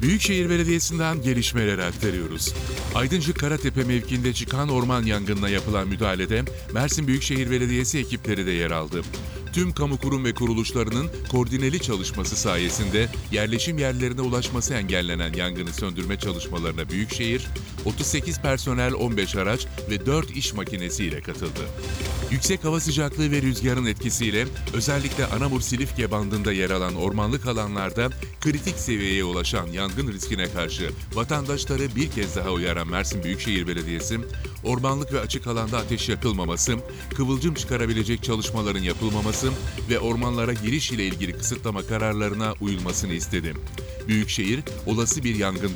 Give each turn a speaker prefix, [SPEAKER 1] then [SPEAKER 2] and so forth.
[SPEAKER 1] Büyükşehir Belediyesi'nden gelişmeleri aktarıyoruz. Aydıncık Karatepe mevkiinde çıkan orman yangınına yapılan müdahalede Mersin Büyükşehir Belediyesi ekipleri de yer aldı. Tüm kamu kurum ve kuruluşlarının koordineli çalışması sayesinde yerleşim yerlerine ulaşması engellenen yangını söndürme çalışmalarına Büyükşehir, 38 personel, 15 araç ve 4 iş makinesiyle katıldı. Yüksek hava sıcaklığı ve rüzgarın etkisiyle özellikle Anamur-Silifke bandında yer alan ormanlık alanlarda kritik seviyeye ulaşan yangın riskine karşı vatandaşları bir kez daha uyaran Mersin Büyükşehir Belediyesi, ormanlık ve açık alanda ateş yakılmaması, kıvılcım çıkarabilecek çalışmaların yapılmaması ve ormanlara giriş ile ilgili kısıtlama kararlarına uyulmasını istedi. Büyükşehir, olası bir yangın